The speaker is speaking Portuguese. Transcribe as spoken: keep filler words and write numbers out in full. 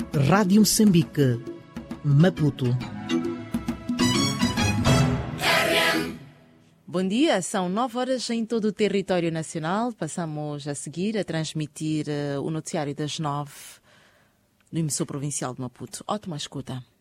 Rádio Moçambique, Maputo. Bom dia, são nove horas em todo o território nacional. Passamos a seguir a transmitir uh, o noticiário das nove do emissor provincial de Maputo. Ótima escuta.